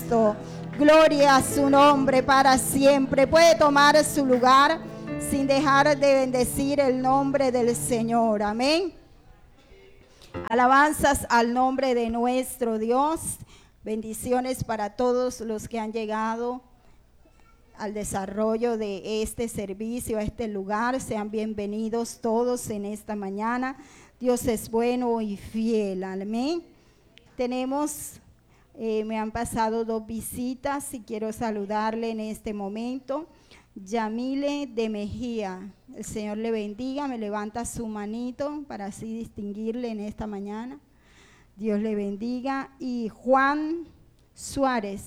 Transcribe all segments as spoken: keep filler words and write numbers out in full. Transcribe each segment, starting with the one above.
Cristo. Gloria a su nombre para siempre. Puede tomar su lugar sin dejar de bendecir el nombre del Señor. Amén. Alabanzas al nombre de nuestro Dios. Bendiciones para todos los que han llegado al desarrollo de este servicio, a este lugar. Sean bienvenidos todos en esta mañana. Dios es bueno y fiel. Amén. Tenemos, eh, me han pasado dos visitas y quiero saludarle en este momento. Yamile de Mejía, el Señor le bendiga. Me levanta su manito para así distinguirle en esta mañana. Dios le bendiga. Y Juan Suárez,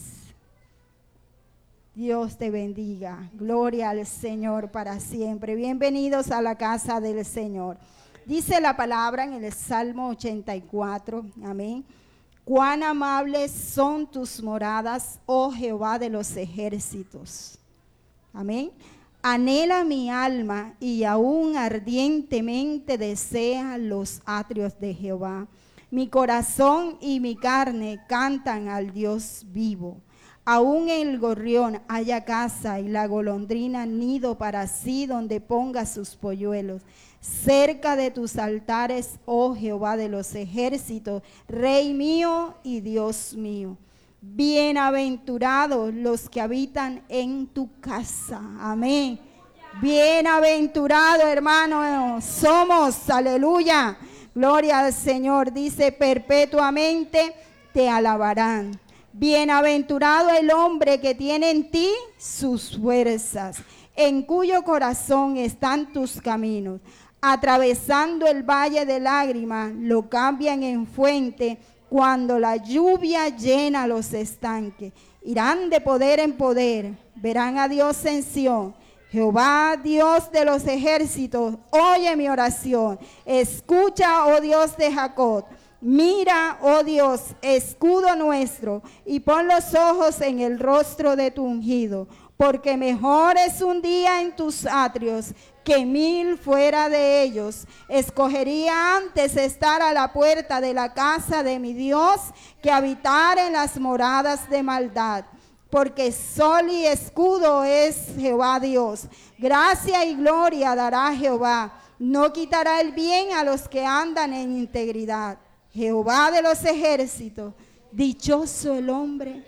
Dios te bendiga. Gloria al Señor para siempre. Bienvenidos a la casa del Señor. Dice la palabra en el Salmo ochenta y cuatro, amén. Cuán amables son tus moradas, oh Jehová de los ejércitos. Amén. Anhela mi alma y aún ardientemente desea los atrios de Jehová. Mi corazón y mi carne cantan al Dios vivo. Aún el gorrión haya casa y la golondrina nido para sí donde ponga sus polluelos. Cerca de tus altares, oh Jehová de los ejércitos, Rey mío y Dios mío. Bienaventurados los que habitan en tu casa. Amén. Bienaventurados, hermanos, somos, aleluya. Gloria al Señor. Dice, perpetuamente te alabarán. Bienaventurado el hombre que tiene en ti sus fuerzas, en cuyo corazón están tus caminos. Atravesando el valle de lágrimas, lo cambian en fuente. Cuando la lluvia llena los estanques, irán de poder en poder, verán a Dios en Sión. Jehová, Dios de los ejércitos, oye mi oración. Escucha, oh Dios de Jacob. Mira, oh Dios, escudo nuestro, y pon los ojos en el rostro de tu ungido. Porque mejor es un día en tus atrios que mil fuera de ellos. Escogería antes estar a la puerta de la casa de mi Dios que habitar en las moradas de maldad. Porque sol y escudo es Jehová Dios. Gracia y gloria dará Jehová. No quitará el bien a los que andan en integridad. Jehová de los ejércitos, dichoso el hombre.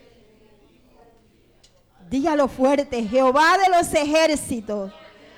Dígalo fuerte, Jehová de los ejércitos.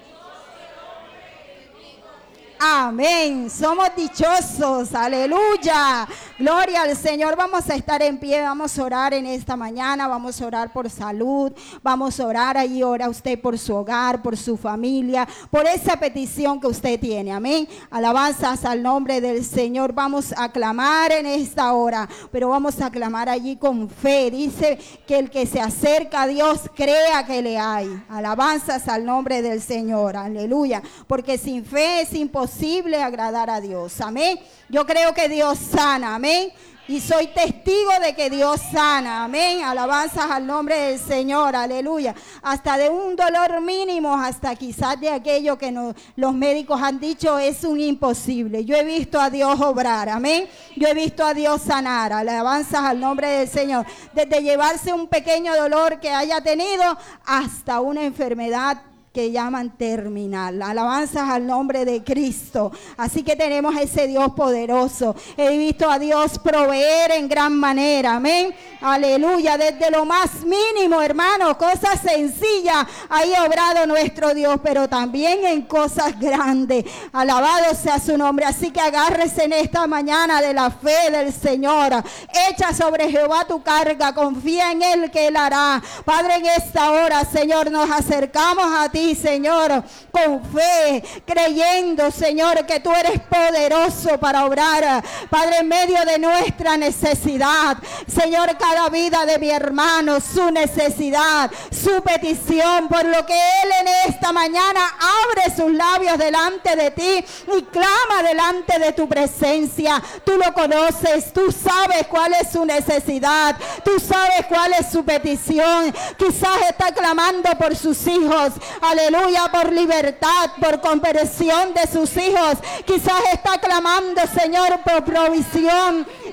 Amén, somos dichosos, aleluya, gloria al Señor. Vamos a estar en pie, vamos a orar en esta mañana, vamos a orar por salud, vamos a orar, ahí ora usted por su hogar, por su familia, por esa petición que usted tiene, amén. Alabanzas al nombre del Señor. Vamos a clamar en esta hora, pero vamos a clamar allí con fe. Dice que el que se acerca a Dios crea que le hay. Alabanzas al nombre del Señor, aleluya, porque sin fe es imposible posible agradar a Dios, amén. Yo creo que Dios sana, amén, y soy testigo de que Dios sana, amén. Alabanzas al nombre del Señor, aleluya. Hasta de un dolor mínimo, hasta quizás de aquello que no, los médicos han dicho es un imposible. Yo he visto a Dios obrar, amén. Yo he visto a Dios sanar, alabanzas al nombre del Señor. Desde llevarse un pequeño dolor que haya tenido hasta una enfermedad que llaman terminal. Alabanzas al nombre de Cristo. Así que tenemos a ese Dios poderoso. He visto a Dios proveer en gran manera, amén, aleluya, desde lo más mínimo, hermano, cosas sencillas, ahí ha obrado nuestro Dios, pero también en cosas grandes. Alabado sea su nombre. Así que agárrese en esta mañana de la fe del Señor. Echa sobre Jehová tu carga, confía en Él que Él hará. Padre, en esta hora, Señor, nos acercamos a ti, Señor, con fe, creyendo, Señor, que tú eres poderoso para obrar, Padre, en medio de nuestra necesidad. Señor, cada vida de mi hermano, su necesidad, su petición, por lo que él en esta mañana abre sus labios delante de ti y clama delante de tu presencia. Tú lo conoces, tú sabes cuál es su necesidad, tú sabes cuál es su petición. Quizás está clamando por sus hijos, aleluya, por libertad, por conversión de sus hijos. Quizás está clamando, Señor, por provisión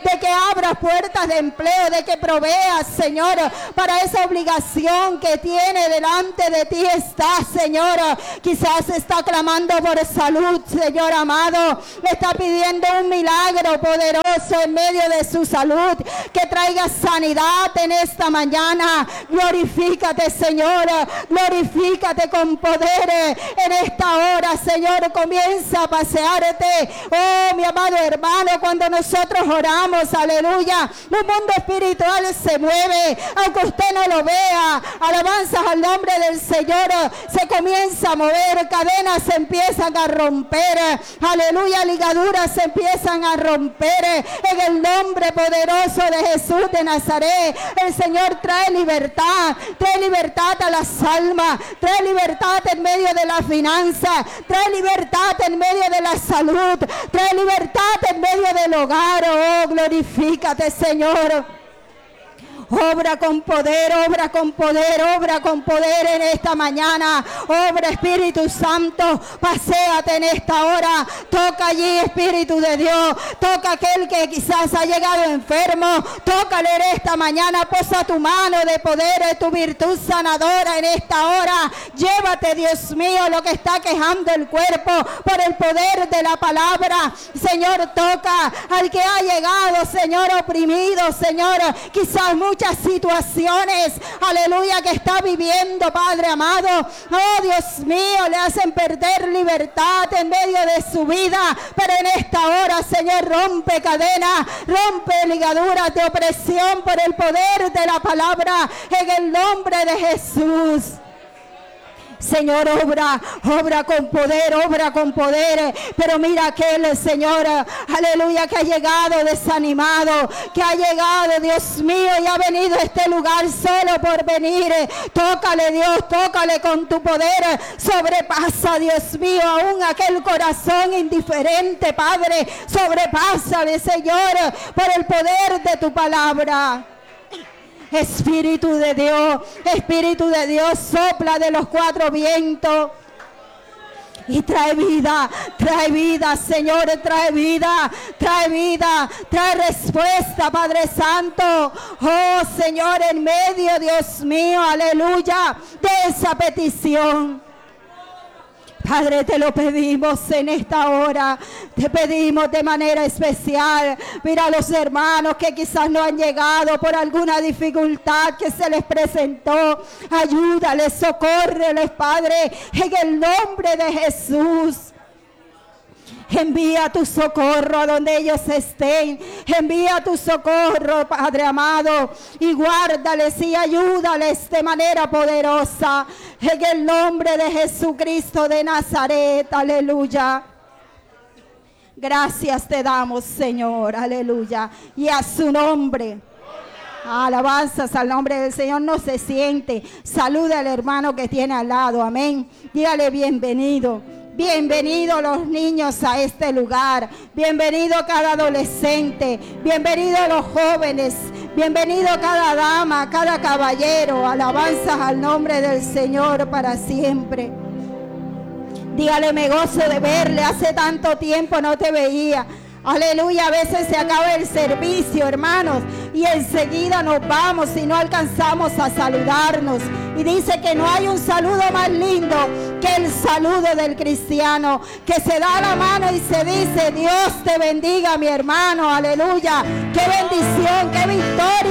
de que abras puertas de empleo, de que proveas, Señor, para esa obligación que tiene delante de ti está, Señor. Quizás está clamando por salud, Señor amado, está pidiendo un milagro poderoso en medio de su salud, que traiga sanidad en esta mañana. Glorifícate, Señor, glorifícate con poder en esta hora, Señor. Comienza a pasearte, oh mi amado hermano, cuando nosotros oramos, aleluya, un mundo espiritual se mueve, aunque usted no lo vea. Alabanzas al nombre del Señor, se comienza a mover, cadenas se empiezan a romper, aleluya, ligaduras se empiezan a romper en el nombre poderoso de Jesús de Nazaret. El Señor trae libertad, trae libertad a las almas, trae libertad en medio de la finanza, trae libertad en medio de la salud, trae libertad en medio del hogar. Oh, glorifícate, Señor. Obra con poder, obra con poder, obra con poder en esta mañana. Obra, Espíritu Santo, paséate en esta hora. Toca allí, Espíritu de Dios. Toca aquel que quizás ha llegado enfermo. Tócale en esta mañana. Posa tu mano de poder, tu virtud sanadora en esta hora. Llévate, Dios mío, lo que está quejando el cuerpo por el poder de la palabra. Señor, toca al que ha llegado, Señor, oprimido, Señor, quizás muchas situaciones, aleluya, que está viviendo, Padre amado. Oh, Dios mío, le hacen perder libertad en medio de su vida, pero en esta hora, Señor, rompe cadenas, rompe ligaduras de opresión por el poder de la palabra, en el nombre de Jesús. Señor, obra, obra con poder, obra con poder. Pero mira aquel, Señor, aleluya, que ha llegado desanimado, que ha llegado, Dios mío, y ha venido a este lugar solo por venir. Tócale, Dios, tócale con tu poder. Sobrepasa, Dios mío, aún aquel corazón indiferente, Padre. Sobrepásale, Señor, por el poder de tu palabra. Espíritu de Dios, Espíritu de Dios, sopla de los cuatro vientos y trae vida, trae vida, Señor, trae vida, trae vida, trae respuesta, Padre Santo. Oh, Señor, en medio, Dios mío, aleluya, de esa petición. Padre, te lo pedimos en esta hora, te pedimos de manera especial. Mira a los hermanos que quizás no han llegado por alguna dificultad que se les presentó. Ayúdales, socórreles, Padre, en el nombre de Jesús. Envía tu socorro a donde ellos estén. Envía tu socorro, Padre amado, y guárdales y ayúdales de manera poderosa. En el nombre de Jesucristo de Nazaret. Aleluya. Gracias te damos, Señor. Aleluya. Y a su nombre. Alabanzas al nombre del Señor. No se siente. Saluda al hermano que tiene al lado. Amén. Dígale bienvenido. Bienvenidos los niños a este lugar. Bienvenido cada adolescente. Bienvenido los jóvenes. Bienvenido cada dama, cada caballero. Alabanzas al nombre del Señor para siempre. Dígale, me gozo de verle. Hace tanto tiempo no te veía. Aleluya, a veces se acaba el servicio, hermanos, y enseguida nos vamos y no alcanzamos a saludarnos. Y dice que no hay un saludo más lindo que el saludo del cristiano, que se da la mano y se dice, Dios te bendiga, mi hermano, aleluya. Qué bendición, qué victoria.